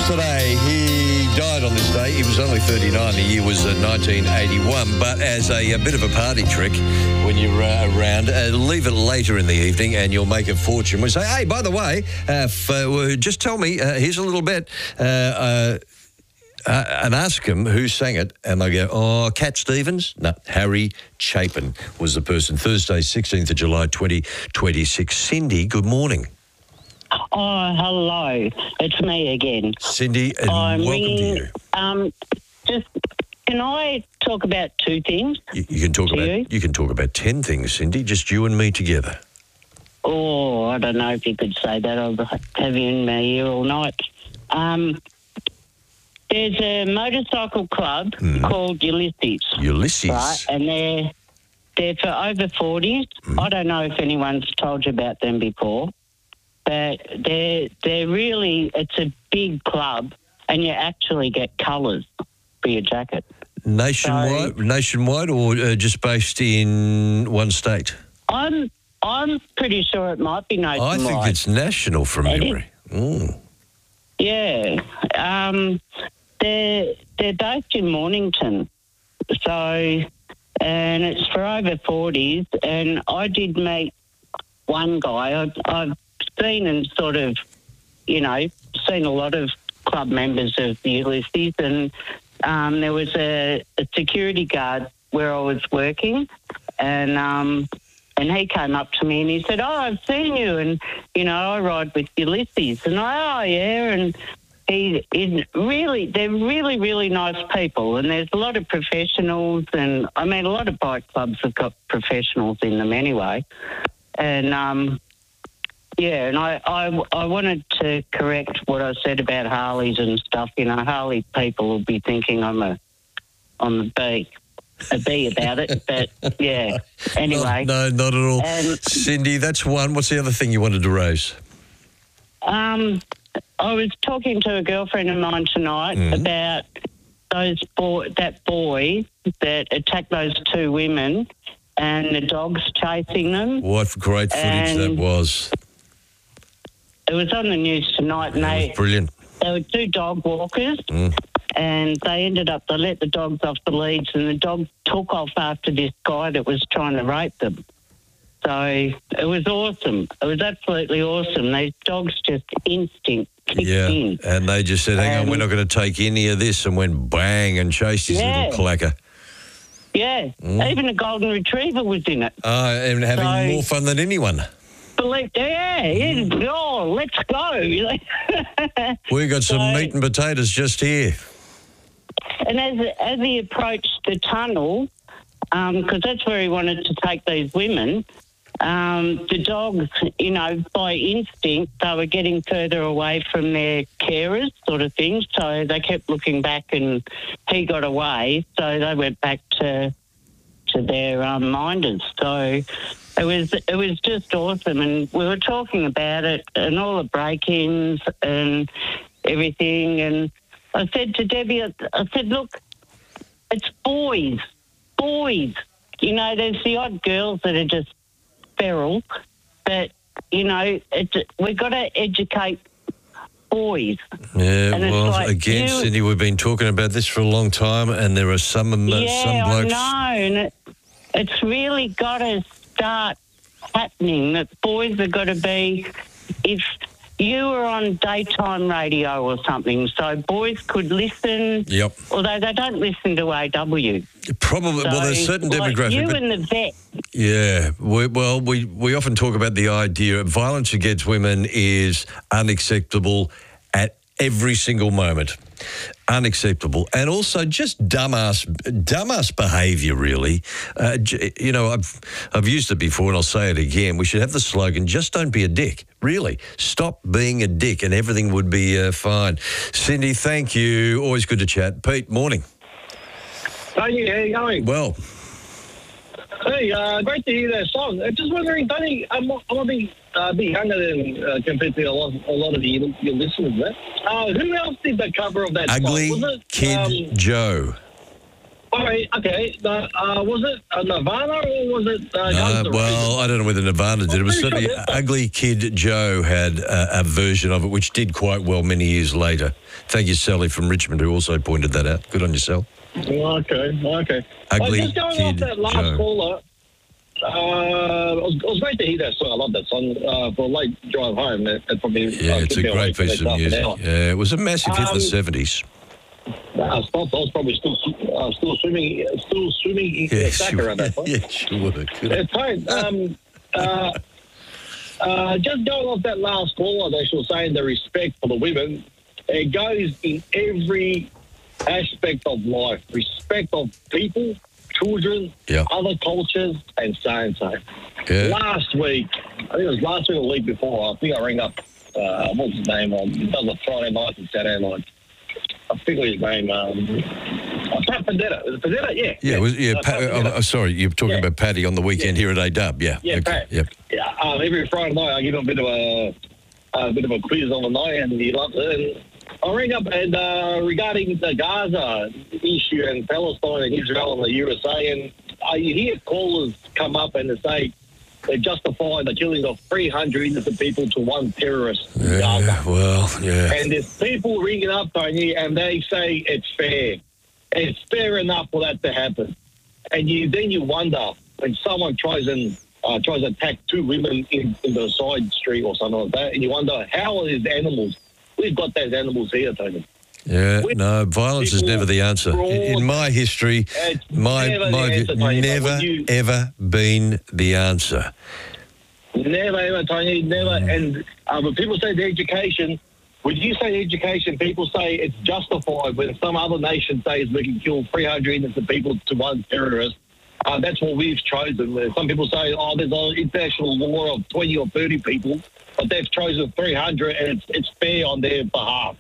yesterday. He died on this day. He was only 39. The year was 1981. But as a bit of a party trick, when you're around, leave it later in the evening and you'll make a fortune. We say, hey, by the way, just tell me, here's a little bit, and ask them who sang it, and they go, oh, Cat Stevens? No, Harry Chapin was the person. Thursday, 16th of July, 2026. Cindy, good morning. Oh, hello. It's me again. Cindy, and welcome ringing, to you. Can I talk about two things? You can talk about 10 things, Cindy, just you and me together. Oh, I don't know if you could say that. I'll have you in my ear all night. There's a motorcycle club called Ulysses. Ulysses. Right, and they're for over 40s. I don't know if anyone's told you about them before, but they're really, it's a big club, and you actually get colours for your jacket. Nationwide or just based in one state? I'm pretty sure it might be nationwide. I think it's national from memory. Yeah. They're based in Mornington. So, and it's for over 40s. And I did meet one guy. I've seen and sort of, seen a lot of club members of the Ulysses. And there was a security guard where I was working. And he came up to me and he said, oh, I've seen you. And, I ride with Ulysses. And I, oh, yeah. And they're really, really nice people. And there's a lot of professionals. And, a lot of bike clubs have got professionals in them anyway. And, and I wanted to correct what I said about Harleys and stuff. Harley people will be thinking I'm a B about it, but yeah. Anyway. No, not at all. Cindy, that's one. What's the other thing you wanted to raise? I was talking to a girlfriend of mine tonight about that boy that attacked those two women and the dogs chasing them. What great footage that was. It was on the news tonight. And it was brilliant. They were two dog walkers. And they let the dogs off the leads, and the dogs took off after this guy that was trying to rape them. So it was awesome. It was absolutely awesome. These dogs just instinct kicked in. And they just said, hang on, we're not going to take any of this, and went bang and chased his little clacker. Yeah, even a golden retriever was in it. And having more fun than anyone. Let's go. We got some meat and potatoes just here. And as he approached the tunnel, because that's where he wanted to take these women, the dogs, by instinct, they were getting further away from their carers sort of thing. So they kept looking back and he got away. So they went back to their minders. So it was just awesome. And we were talking about it and all the break-ins and everything. And I said to Debbie, look, it's boys. There's the odd girls that are just feral, but, we've got to educate boys. Yeah, Cindy, we've been talking about this for a long time, and there are some blokes. I know, and it's really got to start happening, that boys have got to be, if you were on daytime radio or something, so boys could listen. Yep. Although they don't listen to AW. Probably. So, there's certain demographics. You and the vet. Yeah. We often talk about the idea of violence against women is unacceptable at every single moment. Unacceptable. And also just dumbass behaviour, really. I've used it before and I'll say it again. We should have the slogan, just don't be a dick. Really. Stop being a dick and everything would be fine. Cindy, thank you. Always good to chat. Pete, morning. Hey, how you going? Well. Hey, great to hear that song. Just wondering, Tony, I'm a bit younger than compared to a lot of your listeners there. Who else did the cover of that Ugly song? Was it, Kid Joe. Okay. Was it Nirvana or was it Guns N' Well, I don't know whether Nirvana did. It was pretty certainly sure Ugly Kid Joe had a version of it, which did quite well many years later. Thank you, Sally from Richmond, who also pointed that out. Good on you, Sal. Okay. Ugly just going Kid off that last Joe. caller, it was great to hear that song. I love that song. For a late drive home, it probably... Yeah, it's a great piece of music. Yeah, it was a massive hit in the 70s. I was probably still swimming in the sack around that time. Yeah, sure. It's fine. Just going off that last caller, they were saying the respect for the women. It goes in every aspect of life. Respect of people, children, other cultures, and so. Yeah. Last week, I think it was last week or the week before, I think I rang up, what's his name, it was a Friday night and Saturday night. I think his name, Pat Padetta. Is it Padetta? Yeah. Sorry, you're talking about Paddy on the weekend here at A-Dub, yeah. Yeah, okay. Pat. Yep. Yeah, every Friday night I give him a bit of a quiz on the night, and he loves it. And I ring up and regarding the Gaza issue and Palestine and Israel and the USA, and you hear callers come up and they say they justify the killing of 300 innocent people to one terrorist in Gaza. Well, yeah. And there's people ringing up, Tony, and they say it's fair. It's fair enough for that to happen. And then you wonder when someone tries to attack two women in the side street or something like that, and you wonder, how are these animals? We've got those animals here, Tony. Yeah, no, violence is never the answer. In my history, never ever been the answer. Never, ever, Tony, never. And when people say the education, when you say education, people say it's justified when some other nation says we can kill 300 innocent people to one terrorist. That's what we've chosen. Some people say, there's an international law of 20 or 30 people, but they've chosen 300 and it's fair on their behalf.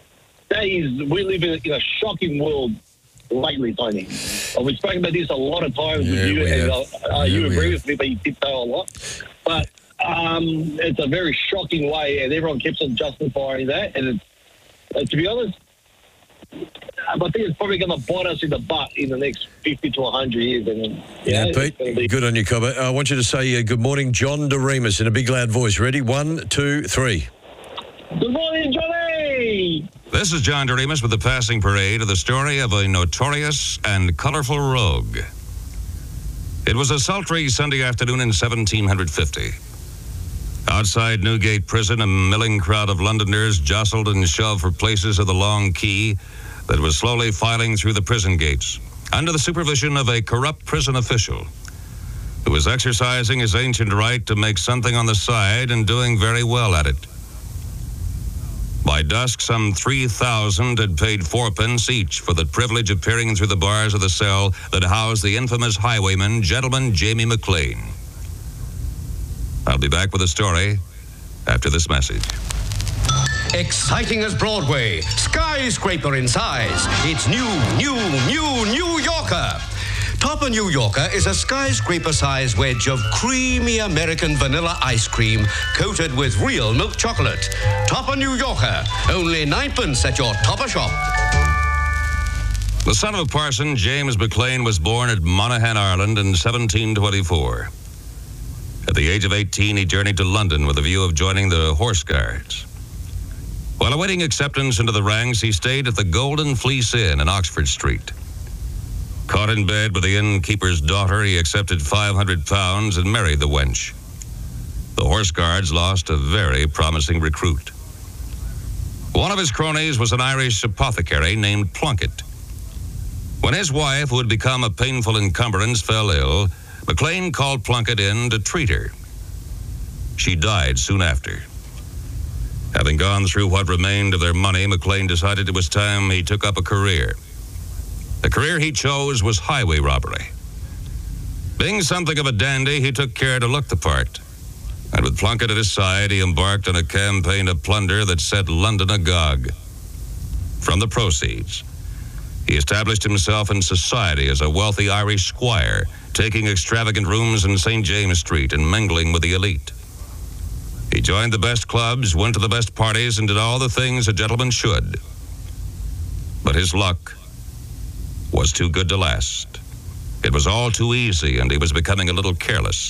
We live in a shocking world lately, Tony. We've spoken about this a lot of times with you, and you agree with me, but you tiptoe a lot. But it's a very shocking way, and everyone keeps on justifying that. And to be honest, I think it's probably going to bite us in the butt in the next 50 to 100 years. And, Pete, good on you, Cobber. I want you to say good morning, John DeRemus, in a big loud voice. Ready? 1, 2, 3. Good morning, Johnny! This is John DeRemus with the passing parade of the story of a notorious and colourful rogue. It was a sultry Sunday afternoon in 1750. Outside Newgate Prison, a milling crowd of Londoners jostled and shoved for places of the long quay that was slowly filing through the prison gates, under the supervision of a corrupt prison official who was exercising his ancient right to make something on the side and doing very well at it. By dusk, some 3,000 had paid fourpence each for the privilege of peering through the bars of the cell that housed the infamous highwayman, Gentleman Jamie McLean. I'll be back with a story after this message. Exciting as Broadway, skyscraper in size. It's New Yorker. Topper New Yorker is a skyscraper-sized wedge of creamy American vanilla ice cream coated with real milk chocolate. Topper New Yorker, only 9p at your Topper shop. The son of a parson, James McLean, was born at Monaghan, Ireland in 1724. At the age of 18, he journeyed to London with a view of joining the Horse Guards. While awaiting acceptance into the ranks, he stayed at the Golden Fleece Inn in Oxford Street. Caught in bed with the innkeeper's daughter, he accepted £500 and married the wench. The Horse Guards lost a very promising recruit. One of his cronies was an Irish apothecary named Plunkett. When his wife, who had become a painful encumbrance, fell ill, McLean called Plunkett in to treat her. She died soon after. Having gone through what remained of their money, McLean decided it was time he took up a career. The career he chose was highway robbery. Being something of a dandy, he took care to look the part. And with Plunkett at his side, he embarked on a campaign of plunder that set London agog. From the proceeds, he established himself in society as a wealthy Irish squire, taking extravagant rooms in St. James Street and mingling with the elite. He joined the best clubs, went to the best parties, and did all the things a gentleman should. But his luck was too good to last. It was all too easy, and he was becoming a little careless.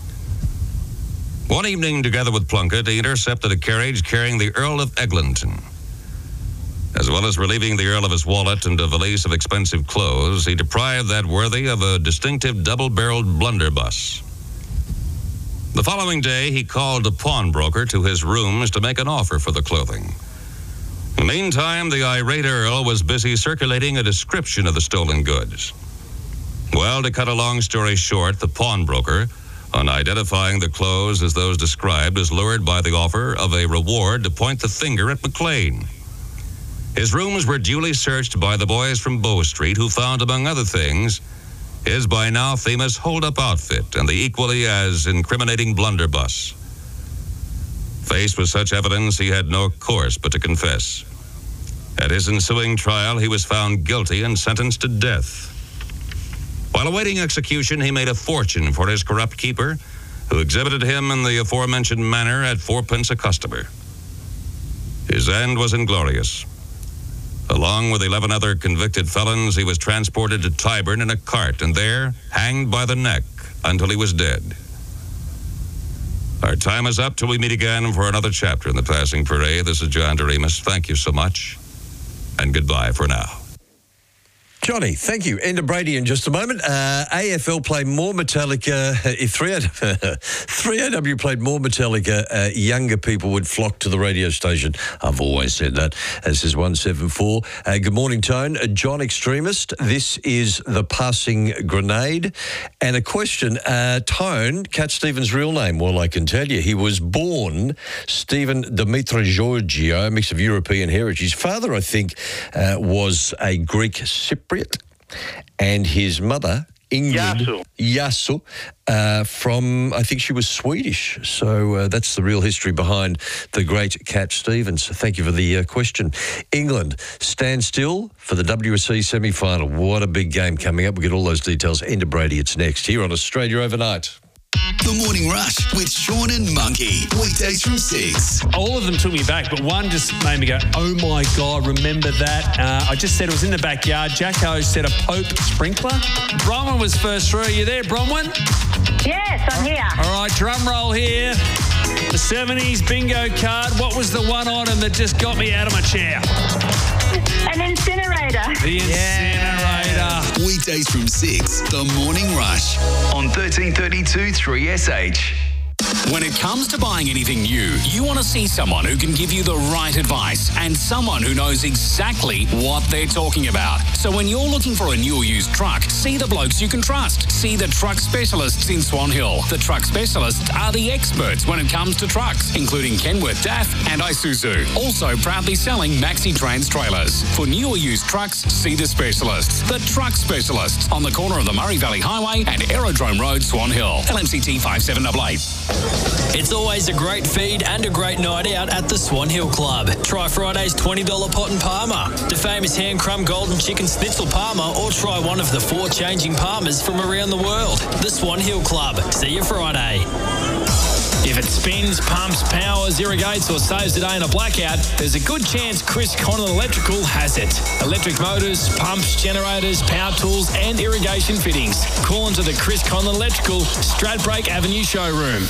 One evening, together with Plunkett, he intercepted a carriage carrying the Earl of Eglinton. As well as relieving the Earl of his wallet and a valise of expensive clothes, he deprived that worthy of a distinctive double-barreled blunderbuss. The following day, he called a pawnbroker to his rooms to make an offer for the clothing. In the meantime, the irate Earl was busy circulating a description of the stolen goods. Well, to cut a long story short, the pawnbroker, on identifying the clothes as those described, was lured by the offer of a reward to point the finger at McLean. His rooms were duly searched by the boys from Bow Street, who found, among other things, his by now famous hold-up outfit and the equally as incriminating blunderbuss. Faced with such evidence, he had no course but to confess. At his ensuing trial, he was found guilty and sentenced to death. While awaiting execution, he made a fortune for his corrupt keeper, who exhibited him in the aforementioned manner at 4p a customer. His end was inglorious. Along with 11 other convicted felons, he was transported to Tyburn in a cart and there hanged by the neck until he was dead. Our time is up till we meet again for another chapter in the Passing Parade. This is John Doremus. Thank you so much, and goodbye for now. Johnny, thank you. Enda Brady in just a moment. AFL played more Metallica. If 3AW played more Metallica, younger people would flock to the radio station. I've always said that. This is 174. Good morning, Tone. John Extremist. This is the Passing Grenade. And a question. Tone, Cat Stevens' real name? Well, I can tell you. He was born Stephen Dimitri Georgiou, a mix of European heritage. His father, I think, was a Greek Cypriot. And his mother, Ingrid Yasu, from, I think she was Swedish. So that's the real history behind the great Cat Stevens. Thank you for the question. England stand still for the WSC semi-final. What a big game coming up. We'll get all those details. Enda Brady, it's next here on Australia Overnight. The Morning Rush with Sean and Monkey. Weekdays from 6. All of them took me back, but one just made me go, oh my God, remember that? I just said it was in the backyard. Jacko said a Pope sprinkler. Bronwyn was first through. Are you there, Bronwyn? Yes, I'm here. All right, drum roll here. The 70s bingo card. What was the one item that just got me out of my chair? An incinerator. The incinerator. Weekdays from 6. The Morning Rush on 1332 3SH. When it comes to buying anything new, you want to see someone who can give you the right advice and someone who knows exactly what they're talking about. So when you're looking for a new or used truck, see the blokes you can trust. See the truck specialists in Swan Hill. The truck specialists are the experts when it comes to trucks, including Kenworth DAF and Isuzu. Also proudly selling Maxi Trans trailers. For new or used trucks, see the specialists. The truck specialists on the corner of the Murray Valley Highway and Aerodrome Road, Swan Hill. LMCT 5788. It's always a great feed and a great night out at the Swan Hill Club. Try Friday's $20 pot and Parma, the famous hand crumb golden chicken schnitzel Parma, or try one of the 4 changing Parmas from around the world. The Swan Hill Club. See you Friday. If it spins, pumps, powers, irrigates or saves the day in a blackout, there's a good chance Chris Conlon Electrical has it. Electric motors, pumps, generators, power tools and irrigation fittings. Call into the Chris Conlon Electrical Stradbroke Avenue showroom.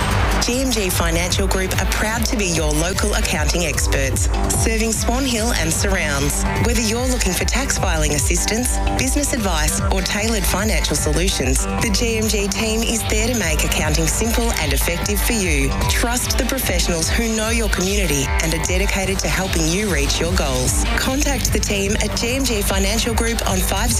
GMG Financial Group are proud to be your local accounting experts, serving Swan Hill and surrounds. Whether you're looking for tax filing assistance, business advice or tailored financial solutions, the GMG team is there to make accounting simple and effective for you. Trust the professionals who know your community and are dedicated to helping you reach your goals. Contact the team at GMG Financial Group on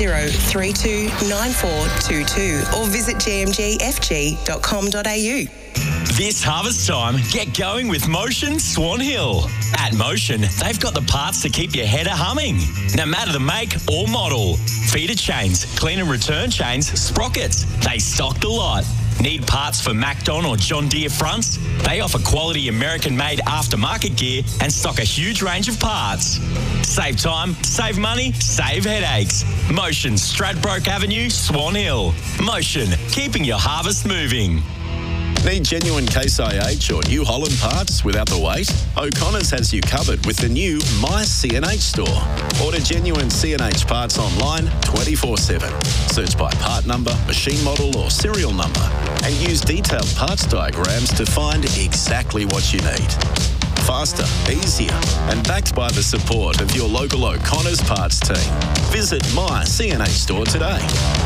50329422 or visit gmgfg.com.au. This harvest time, get going with Motion Swan Hill. At Motion, they've got the parts to keep your header humming. No matter the make or model. Feeder chains, clean and return chains, sprockets. They stock the lot. Need parts for Macdon or John Deere fronts? They offer quality American-made aftermarket gear and stock a huge range of parts. Save time, save money, save headaches. Motion, Stradbroke Avenue, Swan Hill. Motion, keeping your harvest moving. Need genuine Case IH or New Holland parts without the wait? O'Connor's has you covered with the new My CNH store. Order genuine CNH parts online 24/7. Search by part number, machine model or serial number and use detailed parts diagrams to find exactly what you need. Faster, easier and backed by the support of your local O'Connor's parts team. Visit My CNH store today.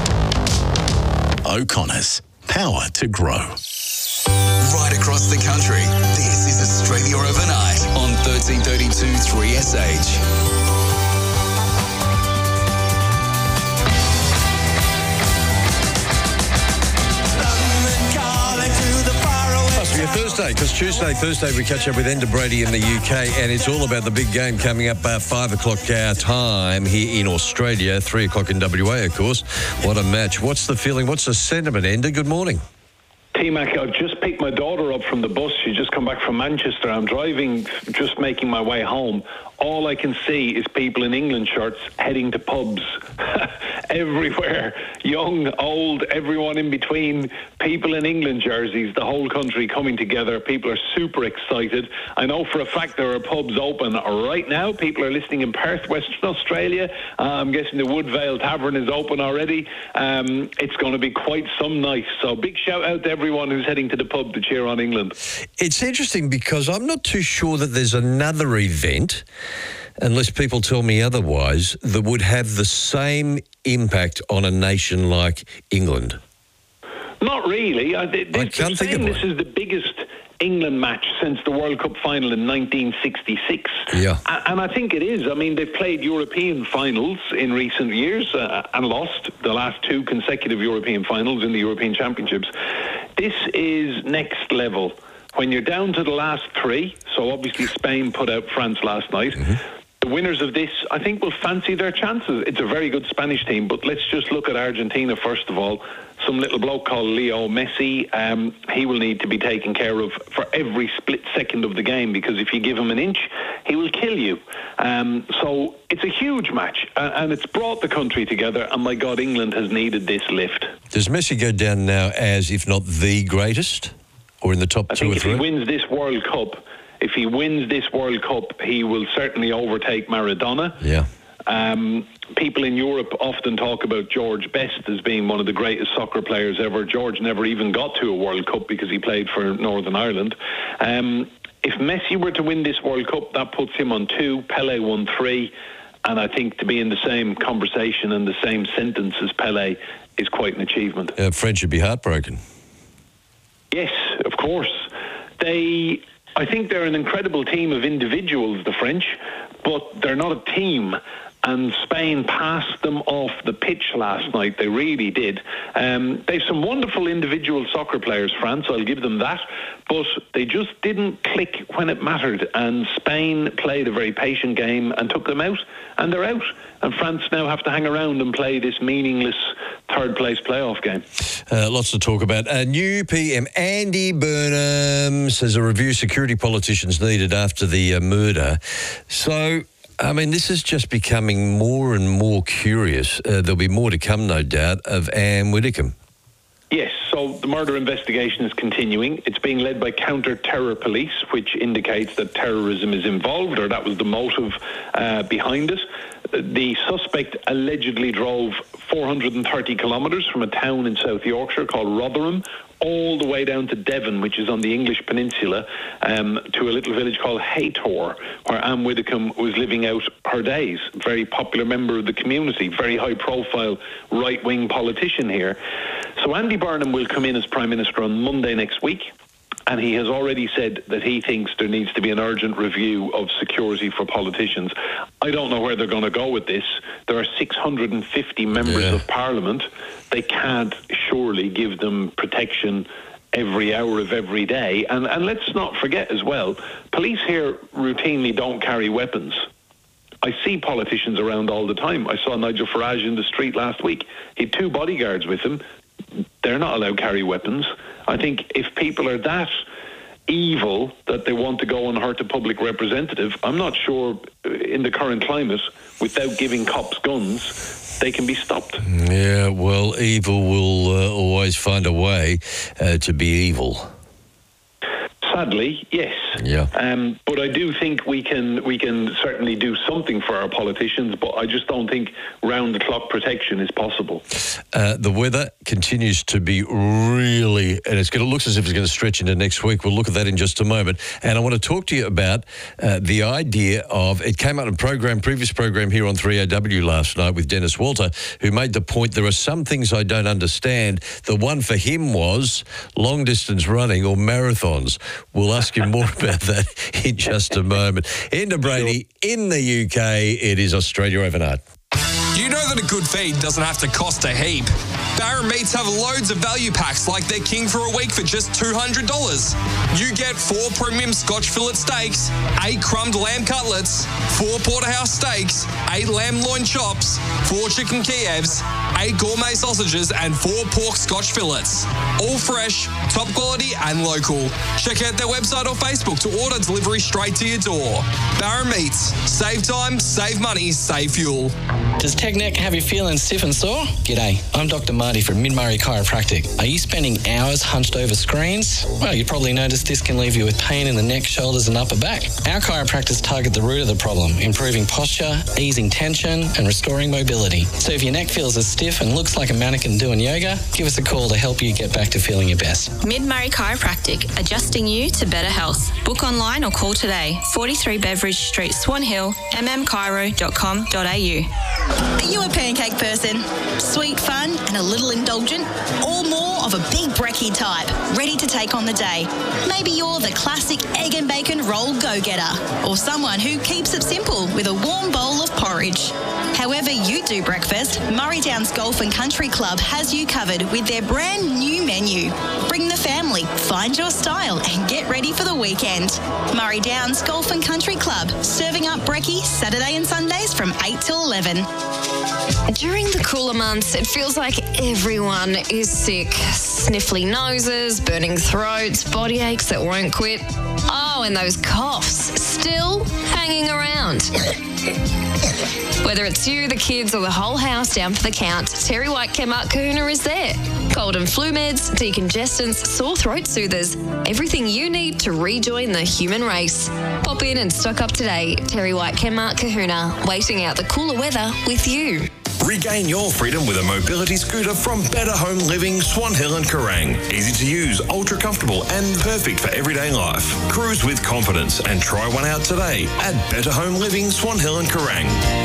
O'Connor's. Power to grow. Right across the country, this is Australia Overnight on 1332 3SH. Must be a Thursday, because Thursday we catch up with Enda Brady in the UK, and it's all about the big game coming up 5 o'clock our time here in Australia, 3 o'clock in WA, of course. What a match. What's the feeling? What's the sentiment, Enda? Good morning. T-Mac, I've just picked my daughter up from the bus. She's just come back from Manchester. I'm driving, just making my way home. All I can see is people in England shirts heading to pubs everywhere. Young, old, everyone in between. People in England jerseys, the whole country coming together. People are super excited. I know for a fact there are pubs open right now. People are listening in Perth, Western Australia. I'm guessing the Woodvale Tavern is open already. It's going to be quite some night. So big shout out to everyone who's heading to the pub to cheer on England. It's interesting because I'm not too sure that there's another event, unless people tell me otherwise, that would have the same impact on a nation like England. Not really. I can't think of one. This is the biggest England match since the World Cup final in 1966. Yeah. And I think it is. I mean, they've played European finals in recent years and lost the last 2 consecutive European finals in the European Championships. This is next level. When you're down to the last 3, so obviously Spain put out France last night, the winners of this, I think, will fancy their chances. It's a very good Spanish team, but let's just look at Argentina first of all. Some little bloke called Leo Messi, he will need to be taken care of for every split second of the game, because if you give him an inch, he will kill you. So it's a huge match, and it's brought the country together, and my God, England has needed this lift. Does Messi go down now as, if not the greatest, or in the top 2 or 3? I think if he wins this World Cup, he will certainly overtake Maradona. Yeah. People in Europe often talk about George Best as being one of the greatest soccer players ever. George never even got to a World Cup because he played for Northern Ireland. If Messi were to win this World Cup, that puts him on 2. Pele won 3. And I think to be in the same conversation and the same sentence as Pele is quite an achievement. French would be heartbroken. Yes, of course. I think they're an incredible team of individuals, the French, but they're not a team. And Spain passed them off the pitch last night. They really did. They've some wonderful individual soccer players, France, I'll give them that. But they just didn't click when it mattered. And Spain played a very patient game and took them out. And they're out. And France now have to hang around and play this meaningless third-place playoff game. Lots to talk about. New PM Andy Burnham says a review security politicians needed after the murder. So, I mean, this is just becoming more and more curious. There'll be more to come, no doubt, of Anne Widdecombe. Yes, so the murder investigation is continuing. It's being led by counter-terror police, which indicates that terrorism is involved, or that was the motive behind it. The suspect allegedly drove 430 kilometres from a town in South Yorkshire called Rotherham all the way down to Devon, which is on the English peninsula, to a little village called Haytor, where Anne Widdecombe was living out her days. Very popular member of the community, very high-profile right-wing politician here. So Andy Burnham will come in as Prime Minister on Monday next week. And he has already said that he thinks there needs to be an urgent review of security for politicians. I don't know where they're going to go with this. There are 650 members of Parliament. They can't surely give them protection every hour of every day. And let's not forget as well, police here routinely don't carry weapons. I see politicians around all the time. I saw Nigel Farage in the street last week. He had 2 bodyguards with him. They're not allowed to carry weapons. I think if people are that evil that they want to go and hurt a public representative, I'm not sure in the current climate, without giving cops guns, they can be stopped. Yeah, well, evil will always find a way to be evil. Sadly, yes. Yeah. But I do think we can certainly do something for our politicians, but I just don't think round-the-clock protection is possible. The weather continues to be really, and it looks as if it's going to stretch into next week. We'll look at that in just a moment. And I want to talk to you about the idea of, it came out in a previous program here on 3AW last night with Dennis Walter, who made the point there are some things I don't understand. The one for him was long-distance running or marathons. We'll ask him more about that in just a moment. Enda Brady, in the UK, it is Australia Overnight. You know that a good feed doesn't have to cost a heap. Barron Meats have loads of value packs like their King for a week for just $200. You get 4 premium Scotch fillet steaks, 8 crumbed lamb cutlets, 4 porterhouse steaks, 8 lamb loin chops, 4 chicken Kievs, 8 gourmet sausages and 4 pork Scotch fillets. All fresh, top quality and local. Check out their website or Facebook to order delivery straight to your door. Barron Meats. Save time, save money, save fuel. Does tech neck have you feeling stiff and sore? G'day, I'm Dr. Marty from Mid-Murray Chiropractic. Are you spending hours hunched over screens? Well, you probably noticed this can leave you with pain in the neck, shoulders and upper back. Our chiropractors target the root of the problem, improving posture, easing tension and restoring mobility. So if your neck feels as stiff and looks like a mannequin doing yoga, give us a call to help you get back to feeling your best. Mid-Murray Chiropractic, adjusting you to better health. Book online or call today. 43 Beveridge Street, Swan Hill, mmchiro.com.au. Are you a pancake person? Sweet, fun and a little indulgent? Or more of a big brekkie type, ready to take on the day? Maybe you're the classic egg and bacon roll go-getter, or someone who keeps it simple with a warm bowl of porridge. However you do breakfast, Murray Downs Golf and Country Club has you covered with their brand new menu. Bring the family, find your style and get ready for the weekend. Murray Downs Golf and Country Club, serving up brekkie Saturday and Sundays from 8 till 11. During the cooler months, it feels like everyone is sick. Sniffly noses, burning throats, body aches that won't quit. Oh, and those coughs still hanging around. Whether it's you, the kids, or the whole house down for the count, Terry White Kmart Kahuna is there. Cold and flu meds, decongestants, sore throat soothers, everything you need to rejoin the human race. Pop in and stock up today. Terry White Kmart Kahuna, waiting out the cooler weather with you. Regain your freedom with a mobility scooter from Better Home Living, Swan Hill and Kerrang. Easy to use, ultra comfortable and perfect for everyday life. Cruise with confidence and try one out today at Better Home Living, Swan Hill and Kerrang.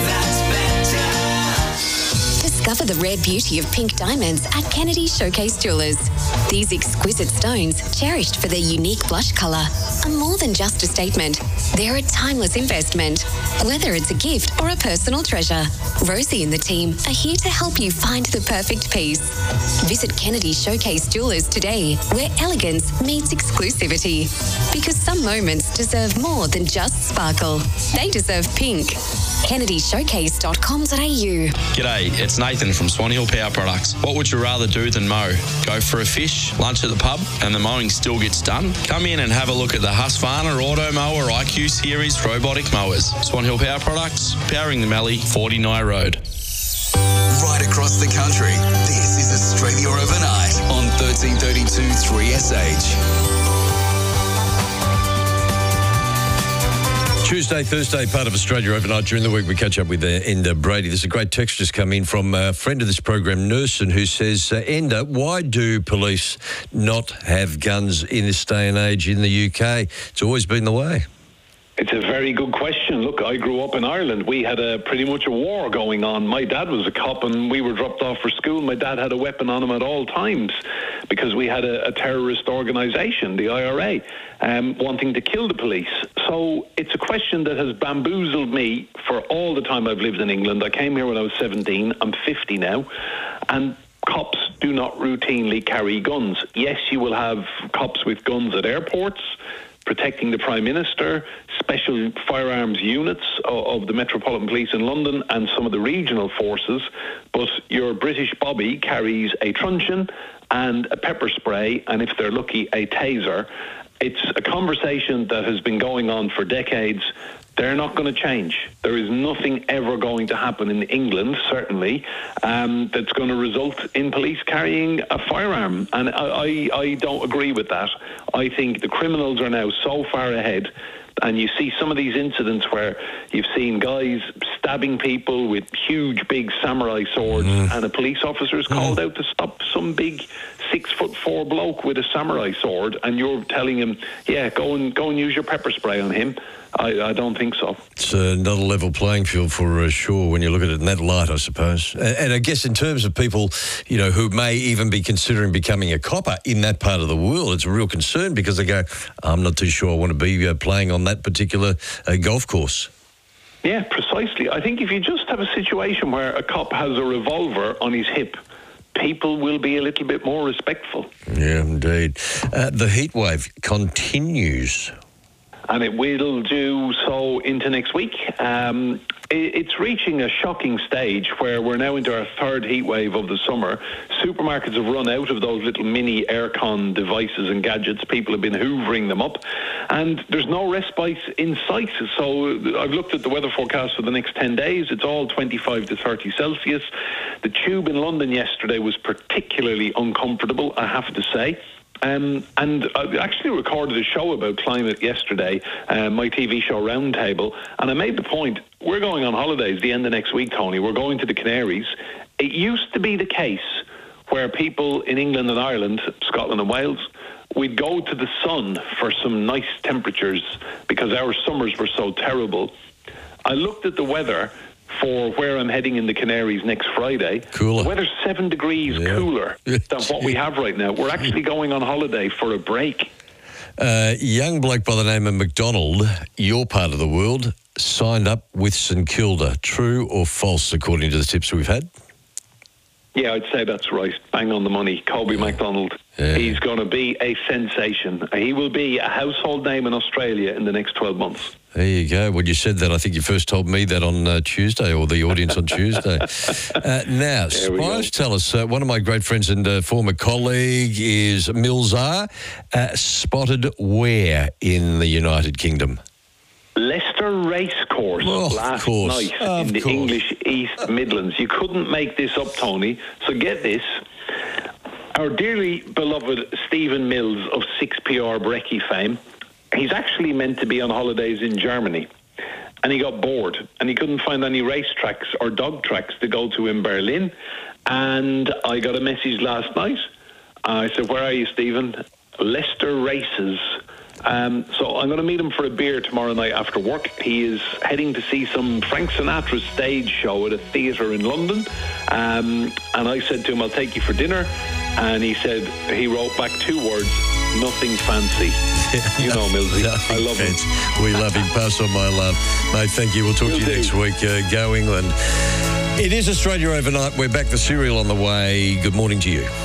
Discover the rare beauty of pink diamonds at Kennedy Showcase Jewelers. These exquisite stones, cherished for their unique blush colour, are more than just a statement. They're a timeless investment, whether it's a gift or a personal treasure. Rosie and the team are here to help you find the perfect piece. Visit Kennedy Showcase Jewelers today, where elegance meets exclusivity. Because some moments deserve more than just sparkle. They deserve pink. KennedyShowcase.com.au. G'day, it's Nathan from Swan Hill Power Products. What would you rather do than mow? Go for a fish, lunch at the pub, and the mowing still gets done? Come in and have a look at the Husqvarna Auto Mower IQ Series robotic mowers. Swan Hill Power Products, powering the Mallee, 49 Road. Right across the country, this is Australia Overnight on 1332 3SH. Tuesday, Thursday, part of Australia Overnight. During the week, we catch up with Enda Brady. There's a great text just come in from a friend of this program, Nursen, who says, Enda, why do police not have guns in this day and age in the UK? It's always been the way. It's a very good question. Look, I grew up in Ireland. We had pretty much a war going on. My dad was a cop and we were dropped off for school. My dad had a weapon on him at all times because we had a terrorist organisation, the IRA, wanting to kill the police. So it's a question that has bamboozled me for all the time I've lived in England. I came here when I was 17. I'm 50 now. And cops do not routinely carry guns. Yes, you will have cops with guns at airports, protecting the Prime Minister, special firearms units of the Metropolitan Police in London and some of the regional forces, but your British Bobby carries a truncheon and a pepper spray, and if they're lucky, a taser. It's a conversation that has been going on for decades. They're not going to change. There is nothing ever going to happen in England, certainly, that's going to result in police carrying a firearm. And I don't agree with that. I think the criminals are now so far ahead. And you see some of these incidents where you've seen guys stabbing people with huge, big samurai swords, and a police officer is called out to stop some big 6'4" bloke with a samurai sword, and you're telling him, yeah, go and use your pepper spray on him. I don't think so. It's not a level playing field for sure when you look at it in that light, I suppose. And I guess in terms of people, you know, who may even be considering becoming a copper in that part of the world, it's a real concern because they go, I'm not too sure I want to be playing on that particular golf course. Yeah, precisely. I think if you just have a situation where a cop has a revolver on his hip, people will be a little bit more respectful. Yeah, indeed. The heat wave continues. And it will do so into next week. It's reaching a shocking stage where we're now into our third heat wave of the summer. Supermarkets have run out of those little mini aircon devices and gadgets. People have been hoovering them up. And there's no respite in sight. So I've looked at the weather forecast for the next 10 days. It's all 25 to 30 Celsius. The tube in London yesterday was particularly uncomfortable, I have to say. And I actually recorded a show about climate yesterday, my TV show Roundtable, and I made the point, we're going on holidays the end of next week, Tony. We're going to the Canaries. It used to be the case where people in England and Ireland, Scotland and Wales, we'd go to the sun for some nice temperatures because our summers were so terrible. I looked at the weather for where I'm heading in the Canaries next Friday. Cooler. The weather's 7 degrees cooler than what we have right now. We're actually going on holiday for a break. Young bloke by the name of McDonald, your part of the world, signed up with St Kilda. True or false, according to the tips we've had? Yeah, I'd say that's right. Bang on the money. Colby MacDonald. Yeah. He's going to be a sensation. He will be a household name in Australia in the next 12 months. There you go. When you said that, I think you first told me that on Tuesday, or the audience on Tuesday. Now, Spies tell us, one of my great friends and former colleague is Milzar, spotted where in the United Kingdom? Leicester Racecourse last night in the English East Midlands. You couldn't make this up, Tony. So get this. Our dearly beloved Stephen Mills of 6PR Breckie fame, he's actually meant to be on holidays in Germany. And he got bored and he couldn't find any racetracks or dog tracks to go to in Berlin. And I got a message last night. I said, where are you, Stephen? Leicester Races. So I'm going to meet him for a beer tomorrow night after work. He is heading to see some Frank Sinatra stage show at a theatre in London. And I said to him, I'll take you for dinner. And he said, he wrote back 2 words, nothing fancy. You know, Millsy. I love him. We love him. Pass on my love. Mate, thank you. We'll talk to you next week. Go England. It is Australia Overnight. We're back. The serial on the way. Good morning to you.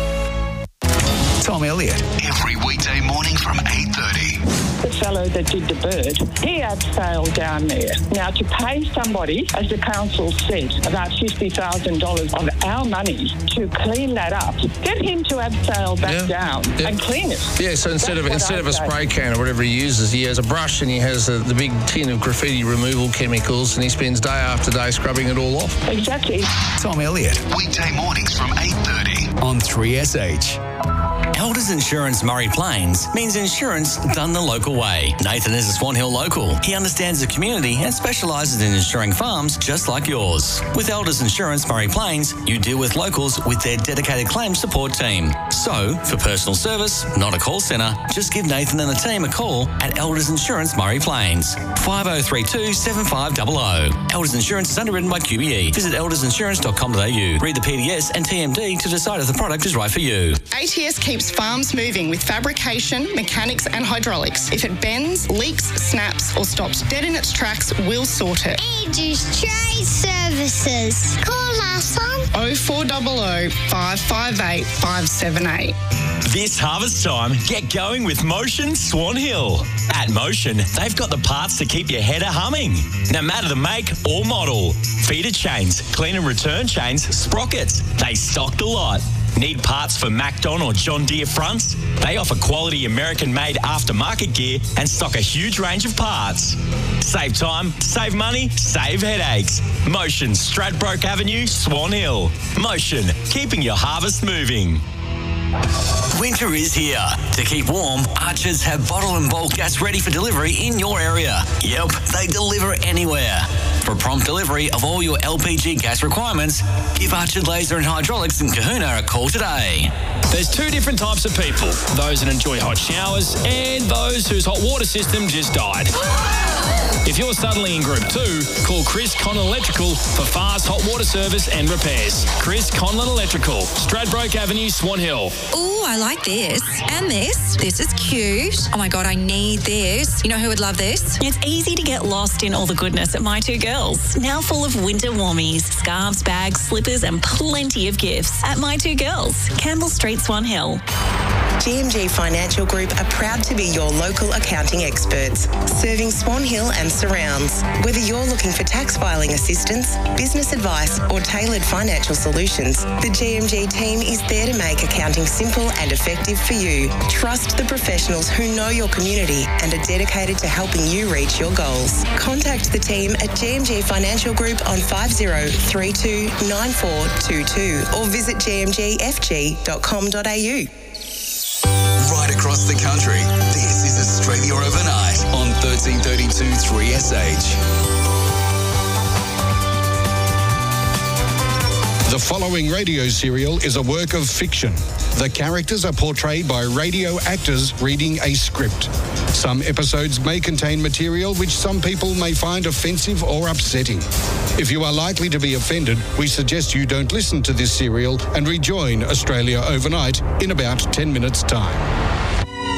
Tom Elliott. Every weekday morning from 8:30. The fellow that did the bird, he abseiled down there. Now, to pay somebody, as the council said, about $50,000 of our money to clean that up, get him to abseil back down and clean it. Yeah, so instead of a spray can or whatever he uses, he has a brush and he has the big tin of graffiti removal chemicals and he spends day after day scrubbing it all off. Exactly. Tom Elliott. Weekday mornings from 8:30 on 3SH. Elders Insurance Murray Plains means insurance done the local way. Nathan is a Swan Hill local. He understands the community and specialises in insuring farms just like yours. With Elders Insurance Murray Plains, you deal with locals with their dedicated claims support team. So, for personal service, not a call centre, just give Nathan and the team a call at Elders Insurance Murray Plains. 5032 7500. Elders Insurance is underwritten by QBE. Visit eldersinsurance.com.au. Read the PDS and TMD to decide if the product is right for you. ATS keeps farms moving with fabrication, mechanics and hydraulics. If it bends, leaks, snaps or stops dead in its tracks, we'll sort it. Aegis Trade Services. Call us on 0400 558 578. This harvest time, get going with Motion Swan Hill. At Motion, they've got the parts to keep your header humming. No matter the make or model. Feeder chains, clean and return chains, sprockets. They stock the lot. Need parts for Macdon or John Deere fronts? They offer quality American-made aftermarket gear and stock a huge range of parts. Save time, save money, save headaches. Motion, Stradbroke Avenue, Swan Hill. Motion, keeping your harvest moving. Winter is here. To keep warm, Archers have bottle and bulk gas ready for delivery in your area. Yep, they deliver anywhere. For prompt delivery of all your LPG gas requirements, give Archer Laser and Hydraulics in Kahuna a call today. There's two different types of people. Those that enjoy hot showers and those whose hot water system just died. If you're suddenly in Group 2, call Chris Conlon Electrical for fast hot water service and repairs. Chris Conlon Electrical, Stradbroke Avenue, Swan Hill. Ooh, I like this. And this. This is cute. Oh my God, I need this. You know who would love this? It's easy to get lost in all the goodness at My Two Girls. Now full of winter warmies, scarves, bags, slippers and plenty of gifts at My Two Girls, Campbell Street, Swan Hill. GMG Financial Group are proud to be your local accounting experts, serving Swan Hill and surrounds. Whether you're looking for tax filing assistance, business advice or tailored financial solutions, the GMG team is there to make accounting simple and effective for you. Trust the professionals who know your community and are dedicated to helping you reach your goals. Contact the team at GMG Financial Group on 5032 9422 or visit gmgfg.com.au. Right across the country, this is Australia Overnight on 1332 3SH. The following radio serial is a work of fiction. The characters are portrayed by radio actors reading a script. Some episodes may contain material which some people may find offensive or upsetting. If you are likely to be offended, we suggest you don't listen to this serial and rejoin Australia Overnight in about 10 minutes' time.